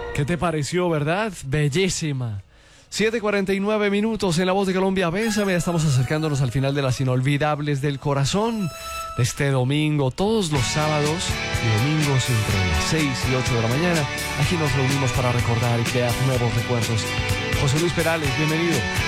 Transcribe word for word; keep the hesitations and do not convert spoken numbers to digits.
¿Qué te pareció, verdad? Bellísima. siete cuarenta y nueve minutos en La Voz de Colombia. Bésame, estamos acercándonos al final de las inolvidables del corazón de este domingo. Todos los sábados y domingos entre las seis y ocho de la mañana, aquí nos reunimos para recordar y crear nuevos recuerdos. José Luis Perales, bienvenido.